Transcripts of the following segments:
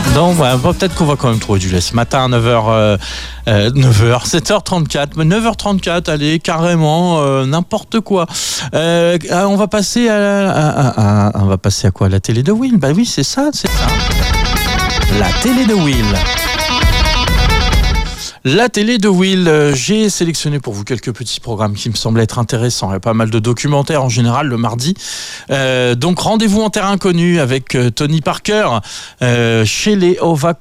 Donc, peut-être qu'on va quand même trouver du lait ce matin à 7h34, 9h34, allez, carrément, n'importe quoi. On va passer à quoi? La télé de Will. Bah oui, c'est ça. La télé de Will. La télé de Will, j'ai sélectionné pour vous quelques petits programmes qui me semblent être intéressants. Il y a pas mal de documentaires en général le mardi. Donc rendez-vous en terre inconnue avec Tony Parker chez les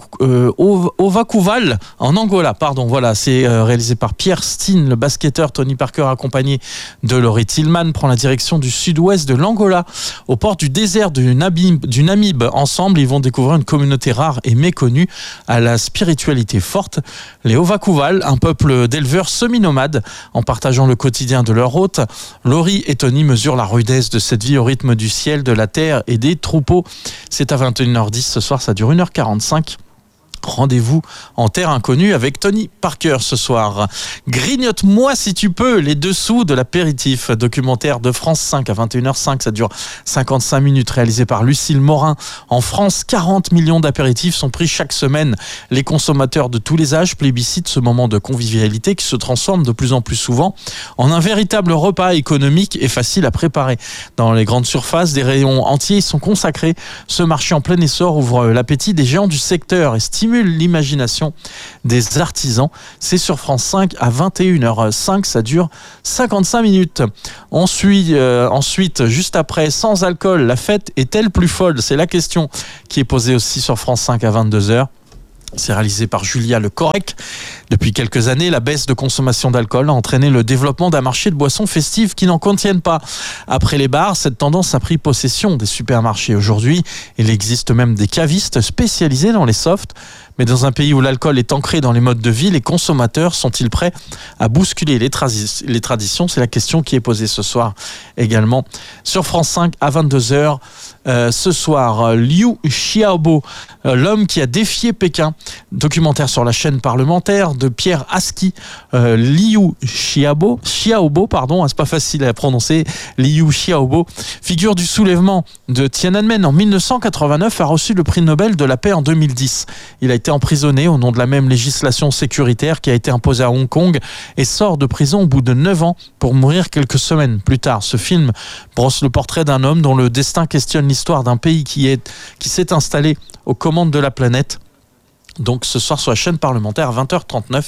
Ovacuval en Angola. Pardon, voilà, c'est réalisé par Pierre Steen, le basketteur. Tony Parker, accompagné de Laurie Tillman, prend la direction du sud-ouest de l'Angola, au port du désert du Namibe. Ensemble, ils vont découvrir une communauté rare et méconnue à la spiritualité forte. Les Ovacuval, un peuple d'éleveurs semi-nomades, en partageant le quotidien de leur hôte. Laurie et Tony mesurent la rudesse de cette vie au rythme du ciel, de la terre et des troupeaux. C'est à 21h10 ce soir, ça dure 1h45. Rendez-vous en terre inconnue avec Tony Parker ce soir. Grignote-moi si tu peux les dessous de l'apéritif, documentaire de France 5 à 21h05, ça dure 55 minutes, réalisé par Lucille Morin. En France, 40 millions d'apéritifs sont pris chaque semaine. Les consommateurs de tous les âges plébiscitent ce moment de convivialité qui se transforme de plus en plus souvent en un véritable repas économique et facile à préparer. Dans les grandes surfaces, des rayons entiers sont consacrés. Ce marché en plein essor ouvre l'appétit des géants du secteur et stimule l'imagination des artisans. C'est sur France 5 à 21h05, ça dure 55 minutes. Ensuite, juste après, sans alcool, la fête est-elle plus folle? C'est la question qui est posée aussi sur France 5 à 22h. C'est réalisé par Julia Le Correc. Depuis quelques années, la baisse de consommation d'alcool a entraîné le développement d'un marché de boissons festives qui n'en contiennent pas. Après les bars, cette tendance a pris possession des supermarchés. Aujourd'hui, il existe même des cavistes spécialisés dans les softs. Mais dans un pays où l'alcool est ancré dans les modes de vie, les consommateurs sont-ils prêts à bousculer les traditions? C'est la question qui est posée ce soir également. Sur France 5 à 22h, ce soir, Liu Xiaobo, l'homme qui a défié Pékin. Documentaire sur la chaîne parlementaire de Pierre Aski. Liu Xiaobo, c'est pas facile à prononcer. Liu Xiaobo, figure du soulèvement de Tiananmen en 1989, a reçu le prix Nobel de la paix en 2010. Il a été emprisonné au nom de la même législation sécuritaire qui a été imposée à Hong Kong et sort de prison au bout de 9 ans pour mourir quelques semaines plus tard. Ce film brosse le portrait d'un homme dont le destin questionne l'histoire d'un pays qui s'est installé aux commandes de la planète. Donc ce soir sur la chaîne parlementaire à 20h39,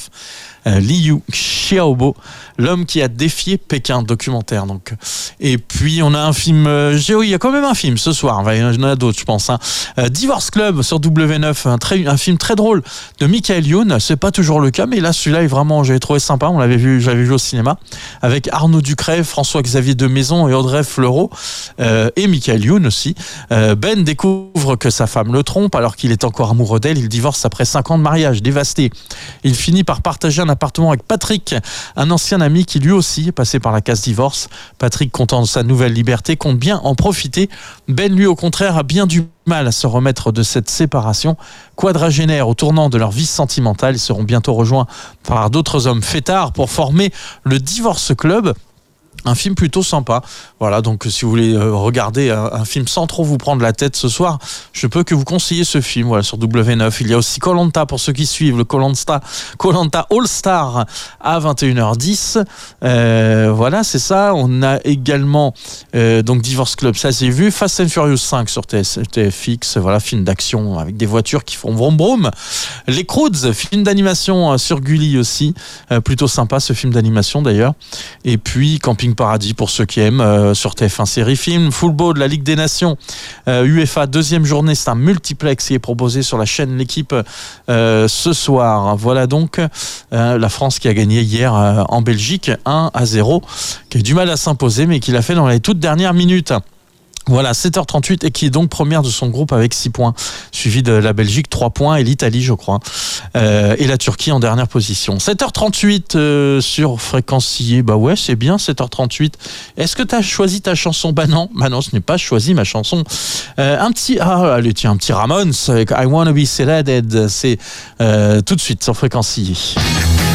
Liu Xiaobo, l'homme qui a défié Pékin, documentaire. Donc. Et puis on a un film, il y a quand même un film ce soir, il y en a d'autres je pense. Divorce Club sur W9, un film très drôle de Michael Youn, c'est pas toujours le cas, mais là celui-là est vraiment, j'avais trouvé sympa, j'avais vu au cinéma, avec Arnaud Ducret, François-Xavier Demaison et Audrey Fleurot, et Michael Youn aussi. Ben découvre que sa femme le trompe alors qu'il est encore amoureux d'elle, il divorce après 5 ans de mariage, dévasté. Il finit par partager un appartement avec Patrick, un ancien ami qui lui aussi est passé par la case divorce. Patrick, content de sa nouvelle liberté, compte bien en profiter. Ben, lui, au contraire, a bien du mal à se remettre de cette séparation. Quadragénaires au tournant de leur vie sentimentale, ils seront bientôt rejoints par d'autres hommes fêtards pour former le Divorce Club. Un film plutôt sympa. Voilà, donc si vous voulez regarder un film sans trop vous prendre la tête ce soir, je peux que vous conseiller ce film, voilà, sur W9. Il y a aussi Koh-Lanta pour ceux qui suivent, le Koh-Lanta All Star à 21h10. Voilà, c'est ça. On a également donc Divorce Club, ça j'ai vu. Fast and Furious 5 sur TFX, voilà, film d'action avec des voitures qui font vroom vroom. Les Croods, film d'animation sur Gulli aussi, plutôt sympa ce film d'animation d'ailleurs. Et puis Camping Paradis pour ceux qui aiment, sur TF1 série film. Football de la Ligue des Nations, UEFA deuxième journée, c'est un multiplex qui est proposé sur la chaîne L'équipe ce soir. Voilà donc la France qui a gagné hier en Belgique 1-0, qui a eu du mal à s'imposer mais qui l'a fait dans les toutes dernières minutes. Voilà, 7h38 et qui est donc première de son groupe avec 6 points, suivi de la Belgique 3 points et l'Italie je crois, et la Turquie en dernière position. 7h38 sur Fréquencier, bah ouais c'est bien 7h38. Est-ce que tu as choisi ta chanson? Bah non, ce n'est pas choisi ma chanson. Un petit Ramones avec I Wanna Be Sedated, c'est tout de suite sur Fréquencier.